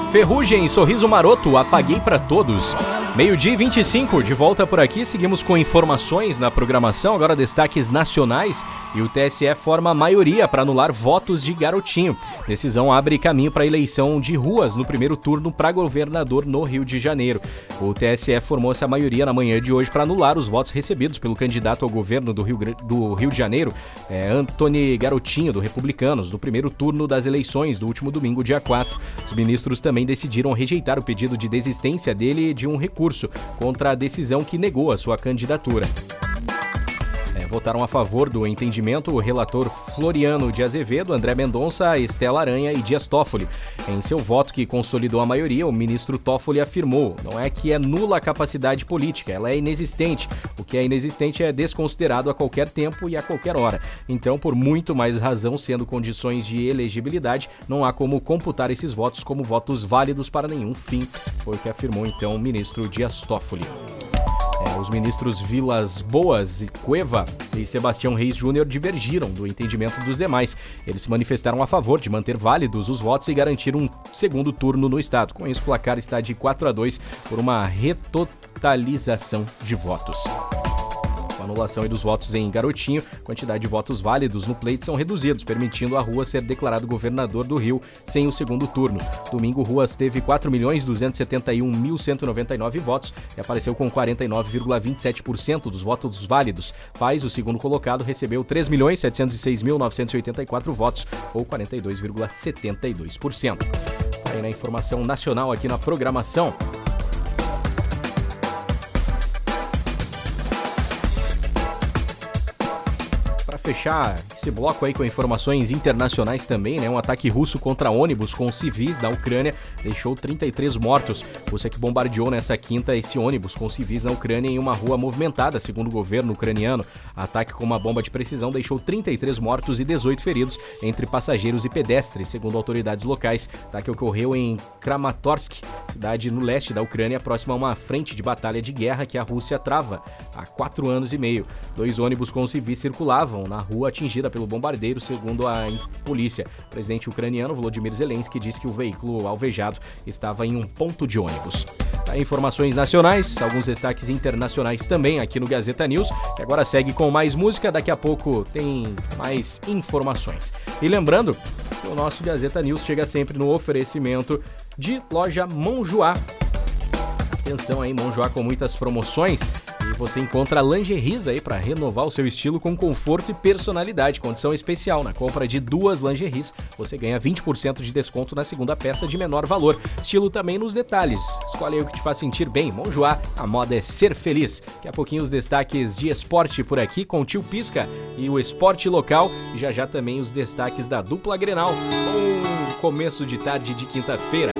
Ferrugem, Sorriso Maroto, Apaguei pra Todos. 12h25, de volta por aqui, seguimos com informações na programação, agora destaques nacionais, e o TSE forma a maioria para anular votos de Garotinho. Decisão abre caminho para a eleição de ruas no primeiro turno para governador no Rio de Janeiro. O TSE formou essa maioria na manhã de hoje para anular os votos recebidos pelo candidato ao governo do Rio de Janeiro, Antony Garotinho, do Republicanos, no primeiro turno das eleições do último domingo, dia 4. Os ministros também decidiram rejeitar o pedido de desistência dele de um recurso contra a decisão que negou a sua candidatura. Votaram a favor do entendimento o relator Floriano de Azevedo, André Mendonça, Estela Aranha e Dias Toffoli. Em seu voto que consolidou a maioria, o ministro Toffoli afirmou: não é que é nula a capacidade política, ela é inexistente. O que é inexistente é desconsiderado a qualquer tempo e a qualquer hora. Então, por muito mais razão, sendo condições de elegibilidade, não há como computar esses votos como votos válidos para nenhum fim. Foi o que afirmou então o ministro Dias Toffoli. Os ministros Vilas Boas e Cueva e Sebastião Reis Júnior divergiram do entendimento dos demais. Eles se manifestaram a favor de manter válidos os votos e garantir um segundo turno no estado. Com isso, o placar está de 4-2 por uma retotalização de votos. Com a anulação dos votos em Garotinho, a quantidade de votos válidos no pleito são reduzidos, permitindo a Ruas ser declarado governador do Rio sem o segundo turno. Domingo, Ruas teve 4.271.199 votos e apareceu com 49,27% dos votos válidos. Paz, o segundo colocado, recebeu 3.706.984 votos, ou 42,72%. Aí na informação nacional aqui na programação. Fechar esse bloco aí com informações internacionais também, né? Um ataque russo contra ônibus com civis da Ucrânia deixou 33 mortos. A Rússia que bombardeou nessa quinta esse ônibus com civis na Ucrânia em uma rua movimentada, segundo o governo ucraniano. Ataque com uma bomba de precisão deixou 33 mortos e 18 feridos entre passageiros e pedestres, segundo autoridades locais. O ataque ocorreu em Kramatorsk, cidade no leste da Ucrânia, próxima a uma frente de batalha de guerra que a Rússia trava há 4 anos e meio. 2 ônibus com civis circulavam na rua atingida pelo bombardeiro, segundo a polícia. O presidente ucraniano Volodymyr Zelensky disse que o veículo alvejado estava em um ponto de ônibus. Informações nacionais, alguns destaques internacionais também aqui no Gazeta News, que agora segue com mais música, daqui a pouco tem mais informações. E lembrando que o nosso Gazeta News chega sempre no oferecimento de loja Monjoá. Atenção aí, Monjoá com muitas promoções. E você encontra lingeries aí para renovar o seu estilo com conforto e personalidade. Condição especial: na compra de 2 lingeries, você ganha 20% de desconto na segunda peça de menor valor. Estilo também nos detalhes. Escolhe aí o que te faz sentir bem. Monjoá, a moda é ser feliz. Daqui a pouquinho os destaques de esporte por aqui com o Tio Pisca e o esporte local. E já já também os destaques da dupla Grenal. Bom começo de tarde de quinta-feira.